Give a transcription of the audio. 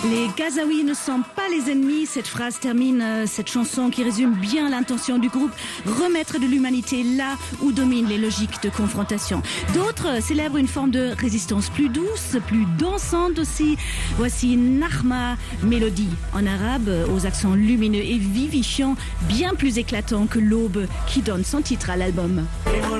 Les Gazaouis ne sont pas les ennemis. Cette phrase termine cette chanson qui résume bien l'intention du groupe, remettre de l'humanité là où dominent les logiques de confrontation. D'autres célèbrent une forme de résistance plus douce, plus dansante aussi. Voici Nahma, mélodie en arabe aux accents lumineux et vivifiants, bien plus éclatants que l'aube qui donne son titre à l'album.